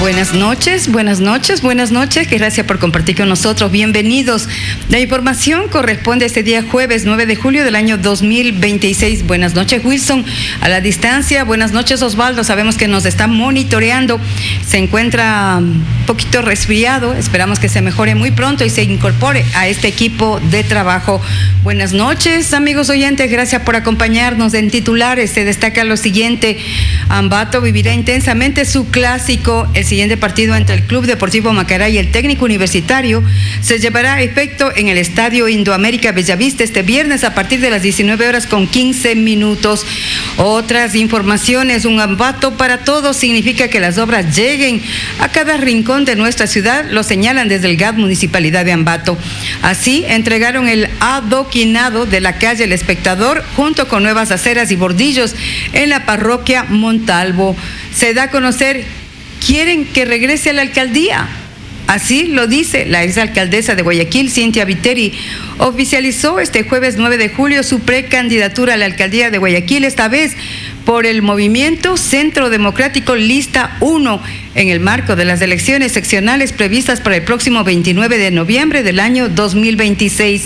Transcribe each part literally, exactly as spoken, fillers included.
Buenas noches, buenas noches, buenas noches. Gracias por compartir con nosotros. Bienvenidos. La información corresponde a este día jueves nueve de julio del año dos mil veintiséis. Buenas noches, Wilson. A la distancia, buenas noches, Osvaldo. Sabemos que nos está monitoreando. Se encuentra un poquito resfriado. Esperamos que se mejore muy pronto y se incorpore a este equipo de trabajo. Buenas noches, amigos oyentes. Gracias por acompañarnos. En titulares se destaca lo siguiente. Ambato vivirá intensamente su clásico. El siguiente partido entre el Club Deportivo Macará y el Técnico Universitario se llevará a efecto en el Estadio Indoamérica Bellavista este viernes a partir de las diecinueve horas con quince minutos. Otras informaciones. Un Ambato para todos significa que las obras lleguen a cada rincón de nuestra ciudad, lo señalan desde el G A D Municipalidad de Ambato. Así entregaron el adoquinado de la calle El Espectador junto con nuevas aceras y bordillos en la parroquia Montalvo. Se da a conocer, quieren que regrese a la alcaldía. Así lo dice la exalcaldesa de Guayaquil, Cintia Viteri. Oficializó este jueves nueve de julio su precandidatura a la alcaldía de Guayaquil, esta vez por el movimiento Centro Democrático Lista uno, en el marco de las elecciones seccionales previstas para el próximo veintinueve de noviembre del año dos mil veintiséis.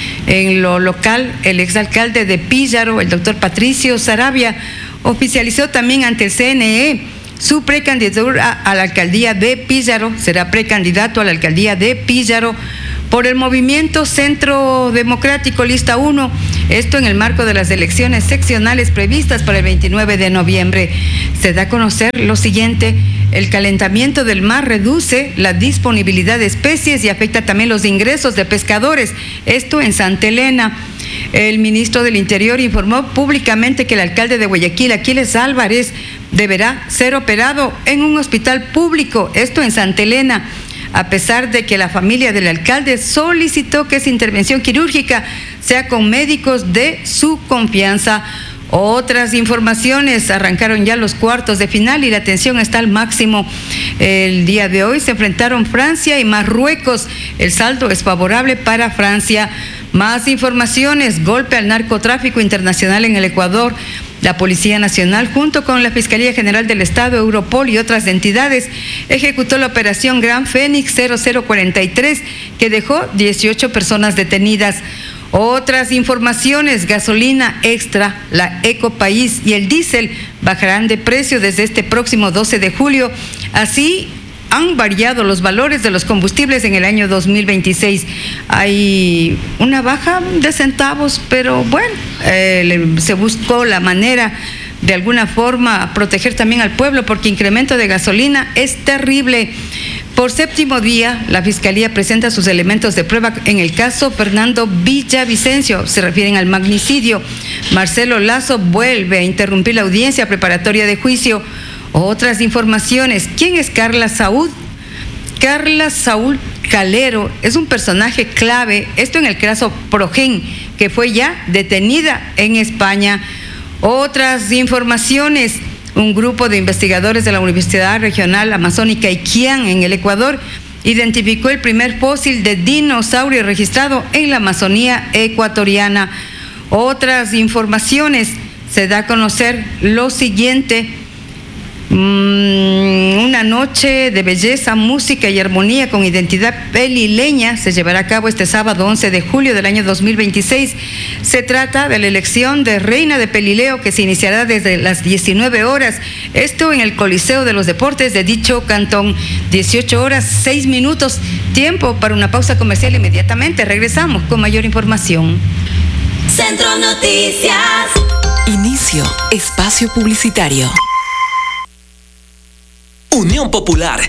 En lo local, el exalcalde de Píllaro, el doctor Patricio Saravia, oficializó también ante el C N E su precandidatura a la alcaldía de Píllaro. Será precandidato a la alcaldía de Píllaro por el movimiento Centro Democrático Lista uno, esto en el marco de las elecciones seccionales previstas para el veintinueve de noviembre. Se da a conocer lo siguiente: el calentamiento del mar reduce la disponibilidad de especies y afecta también los ingresos de pescadores, esto en Santa Elena. El ministro del Interior informó públicamente que el alcalde de Guayaquil, Aquiles Álvarez, deberá ser operado en un hospital público, esto en Santa Elena, a pesar de que la familia del alcalde solicitó que esa intervención quirúrgica sea con médicos de su confianza. Otras informaciones. Arrancaron ya los cuartos de final y la tensión está al máximo. El día de hoy se enfrentaron Francia y Marruecos. El saldo es favorable para Francia. Más informaciones. Golpe al narcotráfico internacional en el Ecuador. La Policía Nacional, junto con la Fiscalía General del Estado, Europol y otras entidades, ejecutó la operación Gran Fénix cero cero cuarenta y tres, que dejó dieciocho personas detenidas. Otras informaciones. Gasolina extra, la Ecopaís y el diésel bajarán de precio desde este próximo doce de julio. Así han variado los valores de los combustibles en el año dos mil veintiséis. Hay una baja de centavos, pero bueno, eh, se buscó la manera de alguna forma proteger también al pueblo, porque incremento de gasolina es terrible. Por séptimo día, la Fiscalía presenta sus elementos de prueba en el caso Fernando Villavicencio. Se refieren al magnicidio. Marcelo Lazo vuelve a interrumpir la audiencia preparatoria de juicio. Otras informaciones. ¿Quién es Carla Saúl? Carla Saúl Calero es un personaje clave, esto en el caso Progen, que fue ya detenida en España. Otras informaciones. Un grupo de investigadores de la Universidad Regional Amazónica Iquián en el Ecuador identificó el primer fósil de dinosaurio registrado en la Amazonía ecuatoriana. Otras informaciones. Se da a conocer lo siguiente. Una noche de belleza, música y armonía con identidad pelileña se llevará a cabo este sábado once de julio del año dos mil veintiséis. Se trata de la elección de Reina de Pelileo, que se iniciará desde las diecinueve horas, esto en el Coliseo de los Deportes de dicho cantón. dieciocho horas, seis minutos, tiempo para una pausa comercial. Inmediatamente regresamos con mayor información. Centro Noticias. Inicio espacio publicitario. Unión Popular,